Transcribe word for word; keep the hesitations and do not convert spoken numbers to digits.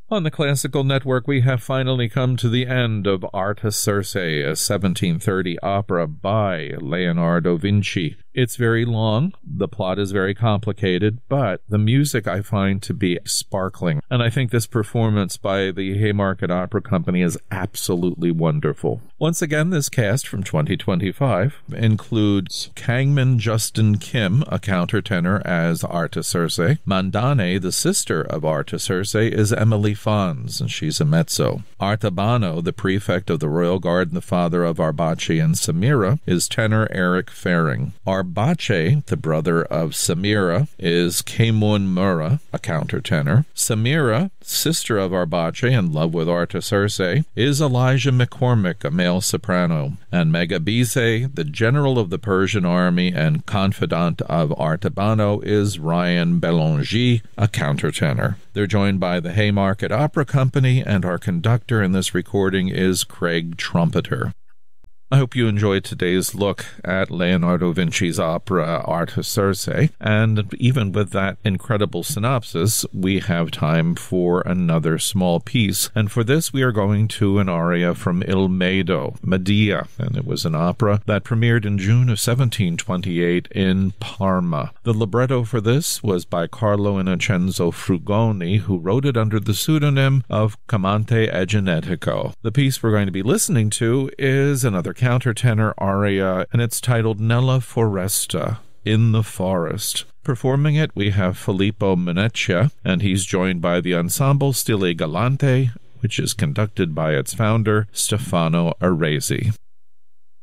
On the Classical Network, we have finally come to the end of Artaserse, a seventeen thirty opera by Leonardo Vinci. It's very long, the plot is very complicated, but the music I find to be sparkling. And I think this performance by the Haymarket Opera Company is absolutely wonderful. Once again, this cast from twenty twenty-five includes Kangmin Justin Kim, a countertenor, as Artaserse. Mandane, the sister of Artaserse, is Emily Fons, and she's a mezzo. Artabano, the prefect of the Royal Guard and the father of Arbace and Samira, is tenor Eric Faring. Arbace, the brother of Samira, is Kemun Mura, a countertenor. Samira, sister of Arbace, in love with Artaserse, is Elijah McCormick, a male soprano. And Megabize, the general of the Persian army and confidant of Artabano, is Ryan Belangi, a countertenor. They're joined by the Haymarket Opera Company, and our conductor in this recording is Craig Trumpeter. I hope you enjoyed today's look at Leonardo Vinci's opera Artaserse, and even with that incredible synopsis, we have time for another small piece, and for this we are going to an aria from Il Maido, Medea, and it was an opera that premiered in June of seventeen twenty-eight in Parma. The libretto for this was by Carlo Innocenzo Frugoni, who wrote it under the pseudonym of Camante e Genetico. The piece we're going to be listening to is another countertenor aria, and it's titled Nella Foresta, In the Forest. Performing it, we have Filippo Meneccia, and he's joined by the ensemble Stile Galante, which is conducted by its founder, Stefano Aresi.